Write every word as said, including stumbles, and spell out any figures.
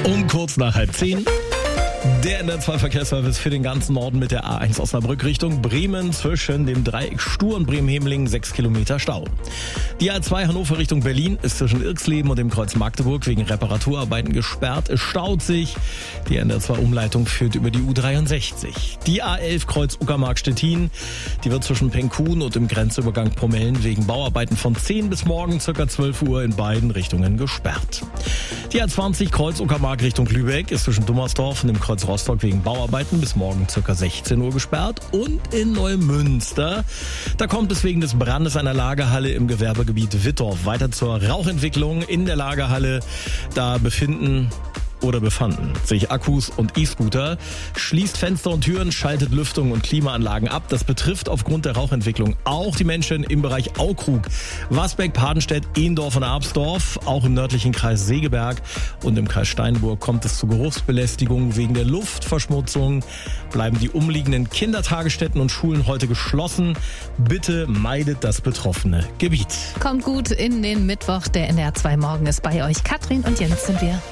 Um kurz nach halb zehn. Der N D R zwei Verkehrsservice für den ganzen Norden mit der A eins Osnabrück Richtung Bremen zwischen dem Dreieck Stur und Bremen-Hemlingen sechs Kilometer Stau. Die A zwei Hannover Richtung Berlin ist zwischen Irxleben und dem Kreuz Magdeburg wegen Reparaturarbeiten gesperrt. Es staut sich. Die N D R zwei Umleitung führt über die U dreiundsechzig. Die A elf Kreuz Uckermark-Stettin, die wird zwischen Penkhuhn und dem Grenzübergang Pomellen wegen Bauarbeiten von zehn bis morgen ca. zwölf Uhr in beiden Richtungen gesperrt. Die A zwanzig Kreuz Uckermark Richtung Lübeck ist zwischen Dummersdorf und dem Kreuz Rostock wegen Bauarbeiten bis morgen ca. sechzehn Uhr gesperrt. Und in Neumünster, da kommt es wegen des Brandes einer Lagerhalle im Gewerbegebiet Wittorf weiter zur Rauchentwicklung in der Lagerhalle. Da befinden oder befanden sich Akkus und E-Scooter, schließt Fenster und Türen, schaltet Lüftung und Klimaanlagen ab. Das betrifft aufgrund der Rauchentwicklung auch die Menschen im Bereich Aukrug, Wasbeck, Padenstedt, Ehndorf und Absdorf. Auch im nördlichen Kreis Segeberg und im Kreis Steinburg kommt es zu Geruchsbelästigung. Wegen der Luftverschmutzung bleiben die umliegenden Kindertagesstätten und Schulen heute geschlossen. Bitte meidet das betroffene Gebiet. Kommt gut in den Mittwoch. Der N D R zwei Morgen ist bei euch. Katrin und Jens sind wir.